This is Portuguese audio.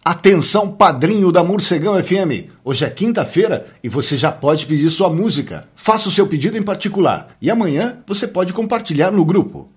Atenção, padrinho da Morcegão FM! Hoje é quinta-feira e você já pode pedir sua música. Faça o seu pedido em particular e amanhã você pode compartilhar no grupo.